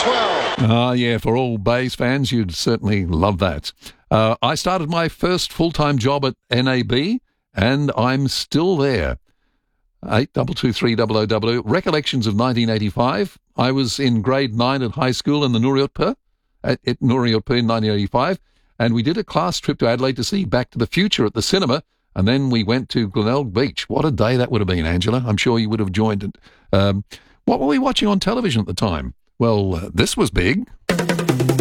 12. Yeah, for all Bays fans, you'd certainly love that. I started my first full-time job at NAB, and I'm still there. 82230000. Recollections of 1985. I was in grade 9 at high school in the Nooriotpa, at Nooriotpa in 1985, and we did a class trip to Adelaide to see Back to the Future at the cinema, and then we went to Glenelg Beach. What a day that would have been, Angela. I'm sure you would have joined it. What were we watching on television at the time? Well, this was big.